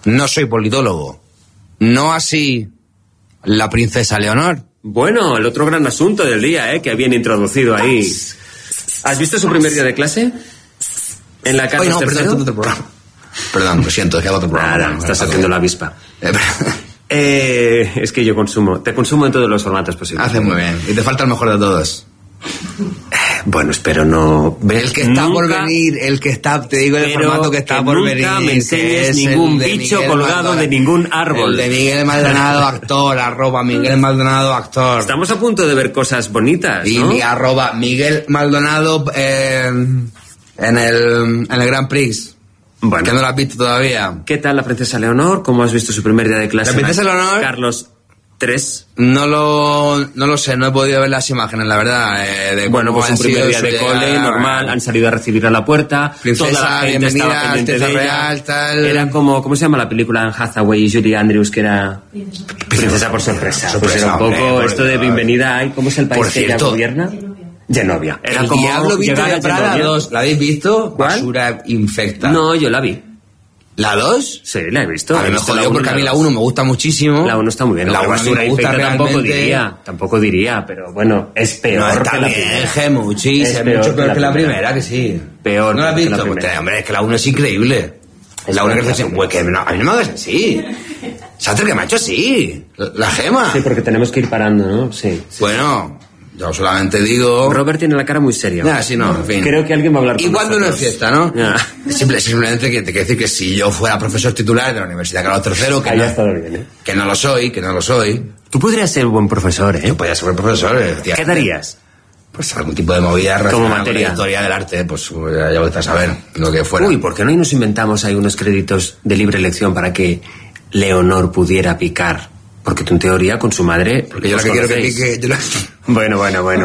No soy politólogo. No así la princesa Leonor. Bueno, el otro gran asunto del día, que habían introducido ahí. ¿Has visto su primer día de clase? En la Carlos III. Perdón, otro programa. Perdón, lo siento, es que hago otro programa. Nada, estás haciendo la avispa. Es que yo te consumo en todos los formatos posibles. Hace muy bien. Y te falta el mejor de todos. Bueno, espero no... El que está por venir, te digo el formato que está por venir. Nunca me enseñes ningún bicho colgado de ningún árbol. El de Miguel Maldonado, actor, @Miguel Maldonado, actor. Estamos a punto de ver cosas bonitas, y ¿no? Y @Miguel Maldonado en el Grand Prix. Bueno. Que no lo has visto todavía. ¿Qué tal la princesa Leonor? ¿Cómo has visto su primer día de clase? La princesa Leonor... Carlos III. No lo sé, no he podido ver las imágenes, la verdad. Bueno, pues un primer día de cole, normal, han salido a recibir a la puerta. Princesa, toda la gente estaba pendiente de ella. Real, tal. Era como, ¿cómo se llama la película en Hathaway y Julie Andrews, que era Princesa por sorpresa? Pues era un poco esto de bienvenida ahí. ¿Cómo es el país que ella gobierna? Genovia. Era el como Diablo Viste de Prada 2. ¿La habéis visto? ¿Cuál? Basura infecta. No, yo la vi. ¿La 2? Sí, la he visto. A mí me jodió porque a mí la 1 me gusta muchísimo. La 1 está muy bien. La 1 basura me gusta infecta tampoco diría, pero bueno, es peor no, que la primera. Es mucho peor que la primera, que sí. Peor. ¿No la has visto? Hombre, es que la 1 es increíble. La 1 que a mí no me hagas así. Sater, que me ha hecho así. La Gema. Sí, porque tenemos que ir parando, ¿no? Sí. Bueno... Yo solamente digo... Robert tiene la cara muy seria. Sí, no, en fin. Creo que alguien va a hablar con nosotros. No es fiesta, ¿no? Simplemente que te quiero decir que si yo fuera profesor titular de la Universidad Carlos III, que no lo soy. Tú podrías ser buen profesor, ¿eh? Yo podría ser buen profesor. ¿Qué darías? Pues algún tipo de movida relacionada con la historia del arte, pues ya voy a saber lo que fuera. Uy, ¿por qué no nos inventamos ahí unos créditos de libre elección para que Leonor pudiera picar? Porque tú en teoría con su madre... Porque yo lo que quiero que pique... Bueno.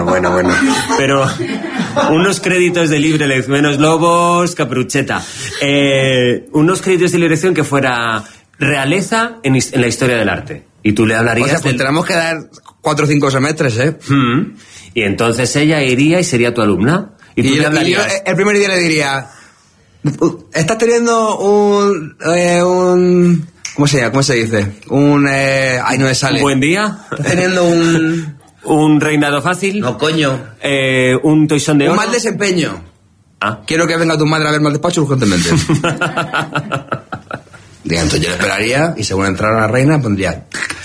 Pero unos créditos de libre elección, menos lobos, Caprucheta. Unos créditos de libre elección que fuera realeza en la historia del arte. Y tú le hablarías... O sea, pues tenemos que dar 4 o 5 semestres, ¿eh? Y entonces ella iría y sería tu alumna. Y tú le hablarías... Y yo el primer día le diría... Estás teniendo un ¿cómo se dice? Ahí no me sale. ¿Un buen día? ¿Estás teniendo ¿Un reinado fácil? No, coño. ¿Un toisón de oro? Un mal desempeño. Ah. Quiero que venga tu madre a verme al despacho urgentemente. Diga, entonces yo le esperaría y según entrara la reina pondría...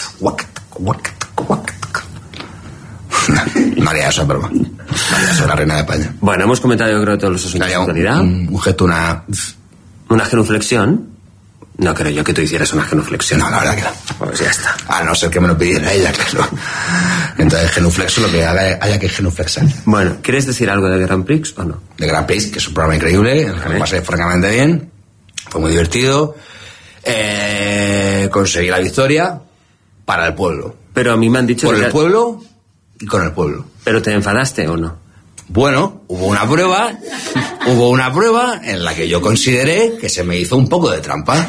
No haría eso, pero soy la reina de España. Bueno, hemos comentado yo creo todos los asuntos de actualidad. Un gesto, ¿Una genuflexión? No creo yo que tú hicieras una genuflexión. No, la verdad que no. Pues ya está. A no ser que me lo pidiera ella, claro. Entonces genuflexo lo que haya que genuflexar. Bueno, ¿quieres decir algo de Grand Prix o no? De Grand Prix, que es un programa increíble, en el que me pasé francamente bien. Fue muy divertido. Conseguí la victoria para el pueblo. Pero a mí me han dicho... Por el pueblo y con el pueblo. ¿Pero te enfadaste o no? Bueno, hubo una prueba en la que yo consideré que se me hizo un poco de trampa.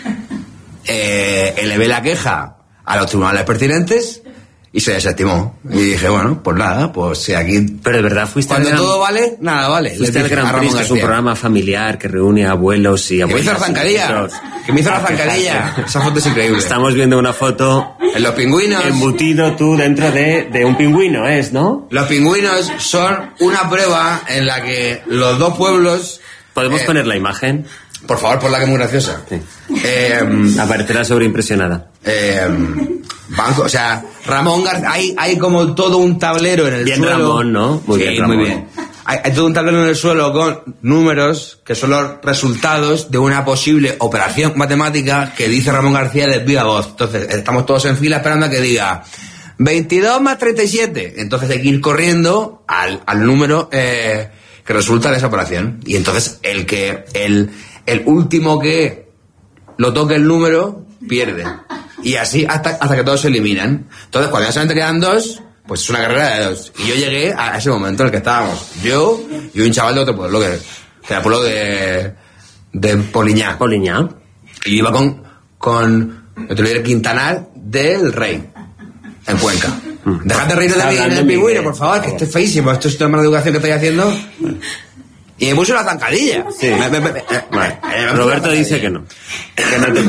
Elevé la queja a los tribunales pertinentes y se desestimó. Y dije, bueno, pues nada, pues si aquí... Pero de verdad fuiste... Cuando todo vale, nada vale. Fuiste al Gran Prix, que es un programa familiar que reúne a abuelos y abuelas. Que me hizo la zancadilla. Esa foto es increíble. Estamos viendo una foto... En los pingüinos. Embutido tú dentro de un pingüino, ¿no? Los pingüinos son una prueba en la que los dos pueblos... ¿Podemos poner la imagen? Por favor, ponla, que es muy graciosa. Sí. Aparecerá sobreimpresionada. O sea, Ramón García, hay como todo un tablero en el bien suelo. Ramón, ¿no? Muy bien, Ramón. Muy bien. Hay todo un tablero en el suelo con números que son los resultados de una posible operación matemática que dice Ramón García de viva voz. Entonces, estamos todos en fila esperando a que diga 22 más 37. Entonces hay que ir corriendo al número que resulta de esa operación. Y entonces el último que lo toque el número pierde. Y así hasta que todos se eliminan. Entonces, cuando ya solamente quedan 2, pues es una carrera de 2. Y yo llegué a ese momento en el que estábamos. Yo y un chaval de otro pueblo, que era el pueblo de Poliñá. Poliñá. Y yo iba con el Quintanar del Rey, en Cuenca. Dejad de reír de mí en el pingüino, por favor, que esto es feísimo. Esto es una mala educación que estoy haciendo. Y me puso la zancadilla. Sí. Roberto dice que no. Que no te